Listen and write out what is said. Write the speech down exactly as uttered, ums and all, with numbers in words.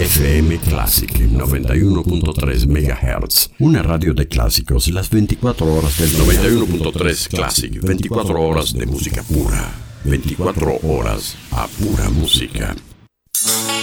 F M Classic noventa y uno punto tres megahertz, una radio de clásicos las veinticuatro horas del noventa y uno punto tres Classic, veinticuatro horas de música pura, veinticuatro horas a pura música.